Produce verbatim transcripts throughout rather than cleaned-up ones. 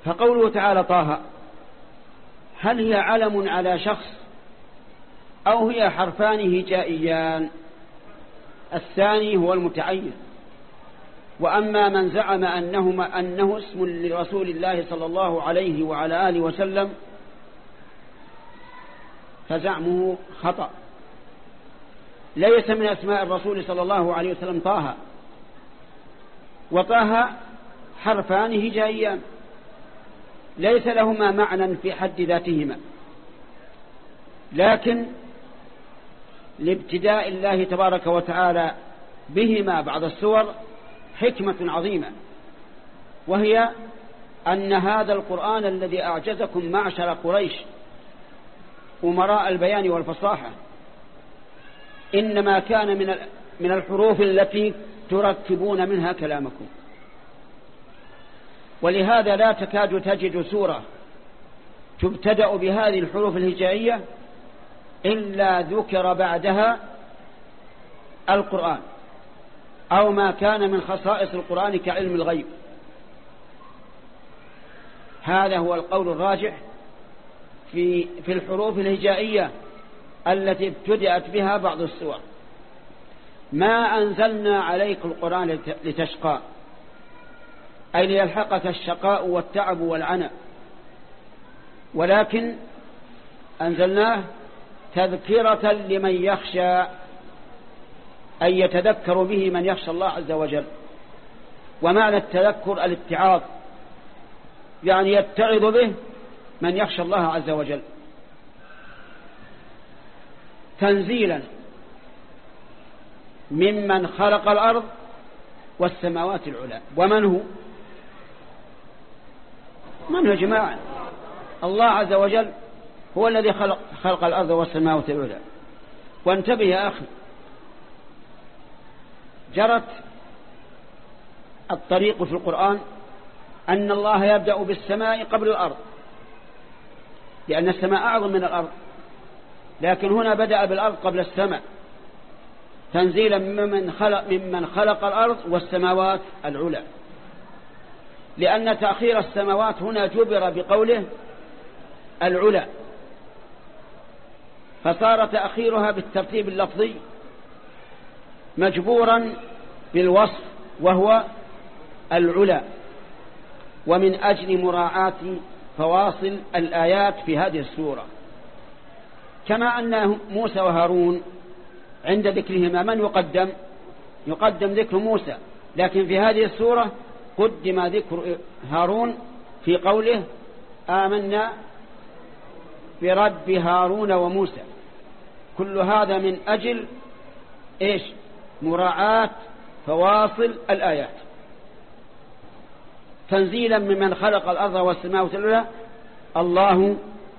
فقوله تعالى طه، هل هي علم على شخص أو هي حرفان هجائيان؟ الثاني هو المتعين. وأما من زعم أنهما أنه اسم لرسول الله صلى الله عليه وعلى آله وسلم فزعمه خطأ. ليس من أسماء الرسول صلى الله عليه وسلم طه، وطه حرفان هجائيان ليس لهما معنى في حد ذاتهما، لكن لابتداء الله تبارك وتعالى بهما بعض السور حكمة عظيمة، وهي أن هذا القرآن الذي أعجزكم معشر قريش أمراء البيان والفصاحة إنما كان من من الحروف التي تركبون منها كلامكم. ولهذا لا تكاد تجد سورة تبتدأ بهذه الحروف الهجائية إلا ذكر بعدها القرآن أو ما كان من خصائص القرآن كعلم الغيب. هذا هو القول الراجح في في الحروف الهجائية التي ابتدأت بها بعض السور. ما أنزلنا عليك القرآن لتشقى، أي ليلحقك الشقاء والتعب والعناء، ولكن أنزلناه تذكرة لمن يخشى، أي يتذكر به من يخشى الله عز وجل. ومعنى التذكر الاتعاظ، يعني يتعظ به من يخشى الله عز وجل. تنزيلا ممن خلق الأرض والسماوات العلى. ومن هو؟ من هو جماعة؟ الله عز وجل هو الذي خلق, خلق الأرض والسماوات العلى. وانتبه يا أخي، جرت الطريق في القرآن أن الله يبدأ بالسماء قبل الأرض، لأن السماء أعظم من الأرض، لكن هنا بدأ بالأرض قبل السماء تنزيلا ممن خلق, ممن خلق الأرض والسماوات العلى، لأن تأخير السماوات هنا جبر بقوله العلى، فصار تأخيرها بالترتيب اللفظي مجبورا بالوصف وهو العلى، ومن أجل مراعاة فواصل الآيات في هذه السورة. كما أن موسى وهارون عند ذكرهما من يقدم؟ يقدم ذكر موسى، لكن في هذه السورة قدم ذكر هارون في قوله آمنا برب هارون وموسى. كل هذا من أجل إيش؟ مراعاة فواصل الآيات. تنزيلا ممن خلق الأرض والسماوات العلى. الله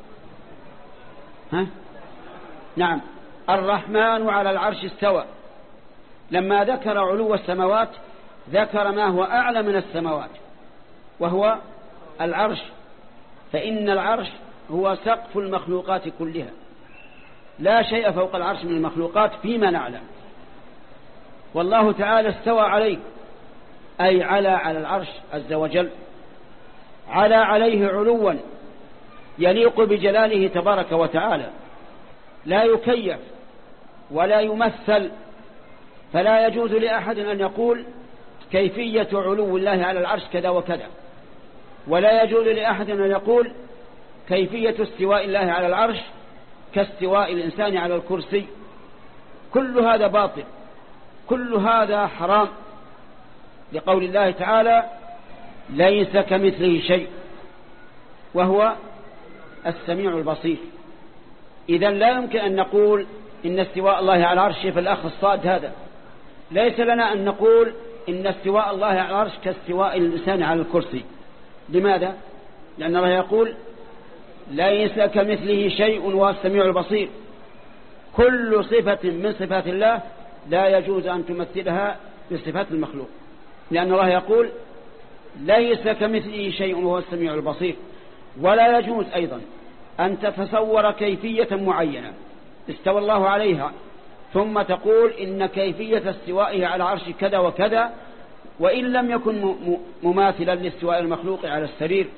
ها؟ نعم، الرحمن على العرش استوى. لما ذكر علو السماوات ذكر ما هو أعلى من السماوات وهو العرش، فإن العرش هو سقف المخلوقات كلها، لا شيء فوق العرش من المخلوقات فيما نعلم. والله تعالى استوى عليه، أي على على العرش عز وجل، على عليه علوا يليق بجلاله تبارك وتعالى، لا يكيف ولا يمثل. فلا يجوز لأحد أن يقول كيفية علو الله على العرش كذا وكذا، ولا يجوز لأحد أن يقول كيفية استواء الله على العرش كاستواء الإنسان على الكرسي. كل هذا باطل، كل هذا حرام، لقول الله تعالى ليس كمثله شيء وهو السميع البصير. إذن لا يمكن أن نقول إن استواء الله على العرش في الأخ الصاد هذا. ليس لنا أن نقول إن استواء الله على العرش كاستواء الإنسان على الكرسي. لماذا؟ لأن الله يقول ليس كمثله شيء وهو السميع البصير. كل صفة من صفات الله لا يجوز أن تمثلها بصفات المخلوق، لأن الله يقول ليس كمثله شيء وهو السميع البصير. ولا يجوز أيضا أن تتصور كيفية معينة استوى الله عليها ثم تقول إن كيفية استوائه على عرش كذا وكذا، وإن لم يكن مماثلا لاستواء المخلوق على السرير.